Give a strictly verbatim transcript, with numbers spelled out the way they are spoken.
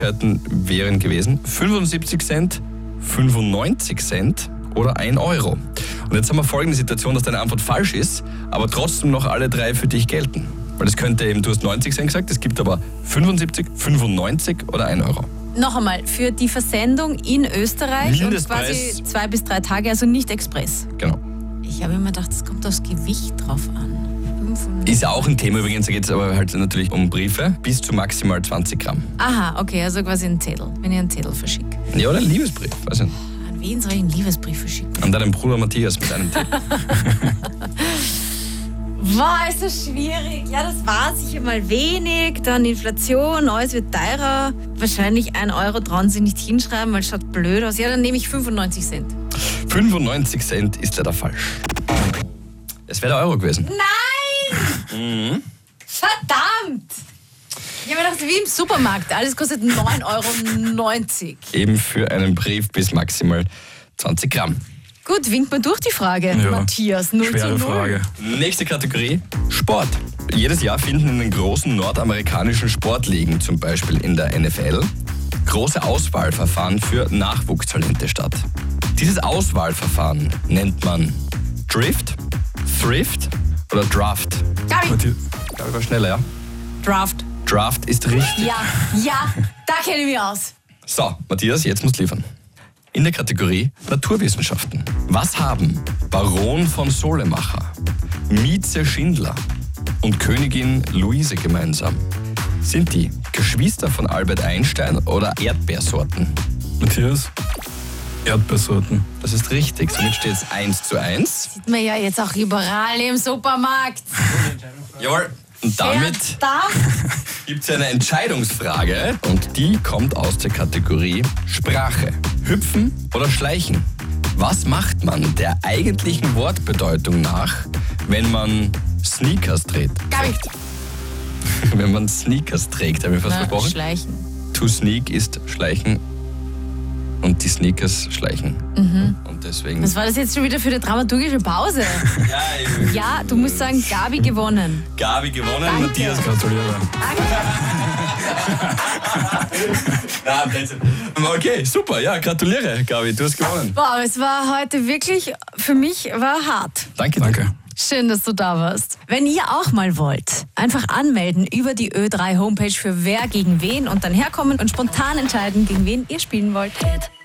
wären gewesen fünfundsiebzig Cent, fünfundneunzig Cent oder ein Euro. Und jetzt haben wir folgende Situation, dass deine Antwort falsch ist, aber trotzdem noch alle drei für dich gelten. Weil es könnte eben, du hast neunzig Cent gesagt, es gibt aber fünfundsiebzig, fünfundneunzig oder ein Euro. Noch einmal, für die Versendung in Österreich und Mindestpreis. quasi zwei bis drei Tage, also nicht Express. Genau. Ich habe immer gedacht, es kommt aufs Gewicht drauf an. fünfhundert. Ist auch ein Thema übrigens, da geht es aber halt natürlich um Briefe, bis zu maximal zwanzig Gramm. Aha, okay, also quasi ein Zettel, wenn ich einen Zettel verschicke. Ja, oder ein Liebesbrief, weiß nicht. An wen soll ich einen Liebesbrief verschicken? An deinen Bruder Matthias mit einem Tipp. Wow, ist das schwierig. Ja, das war sicher mal wenig, dann Inflation, alles wird teurer. Wahrscheinlich ein Euro trauen sie nicht hinschreiben, weil es schaut blöd aus. Ja, dann nehme ich fünfundneunzig Cent. fünfundneunzig Cent ist leider falsch. Es wäre der Euro gewesen. Nein! Mhm. Verdammt! Ich habe mir gedacht, wie im Supermarkt, alles kostet neun Euro neunzig. Eben für einen Brief bis maximal zwanzig Gramm. Gut, winkt mal durch die Frage, Ja, Matthias. null schwere zu null. Frage. Nächste Kategorie, Sport. Jedes Jahr finden in den großen nordamerikanischen Sportligen, zum Beispiel in der N F L, große Auswahlverfahren für Nachwuchstalente statt. Dieses Auswahlverfahren nennt man Drift, Thrift oder Draft. Gabi, Matthias, Gabi war schneller, ja? Draft. Draft ist richtig. Ja, ja, da kenne ich mich aus. So, Matthias, jetzt musst du liefern. In der Kategorie Naturwissenschaften. Was haben Baron von Solemacher, Mieze Schindler und Königin Luise gemeinsam? Sind die Geschwister von Albert Einstein oder Erdbeersorten? Matthias, Erdbeersorten. Das ist richtig, somit steht es eins zu eins. Sieht man ja jetzt auch überall im Supermarkt. Jawohl. Und damit Verdammt. gibt es eine Entscheidungsfrage und die kommt aus der Kategorie Sprache. Hüpfen oder schleichen? Was macht man der eigentlichen Wortbedeutung nach, wenn man Sneakers trägt? Gabi. Wenn man Sneakers trägt, habe ich fast Na, versprochen. schleichen. To sneak ist schleichen und die Sneakers schleichen. Mhm. Und deswegen... Was war das jetzt schon wieder für eine dramaturgische Pause? Ja, ich- Ja, du musst sagen, Gabi gewonnen. Gabi gewonnen, Danke. Matthias Gratuliere. Ja, Blödsinn. Okay, super, ja, gratuliere, Gabi, du hast gewonnen. Wow, es war heute wirklich, für mich war hart. Danke dir. Danke. Schön, dass du da warst. Wenn ihr auch mal wollt, einfach anmelden über die Ö drei Homepage für wer gegen wen und dann herkommen und spontan entscheiden, gegen wen ihr spielen wollt.